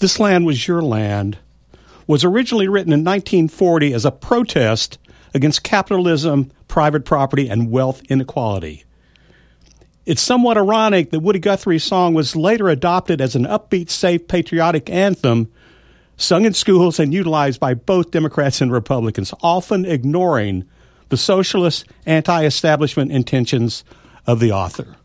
This Land Was Your Land was originally written in 1940 as a protest against capitalism, private property, and wealth inequality. It's somewhat ironic that Woody Guthrie's song was later adopted as an upbeat, safe, patriotic anthem sung in schools and utilized by both Democrats and Republicans, often ignoring the socialist, anti-establishment intentions of the author.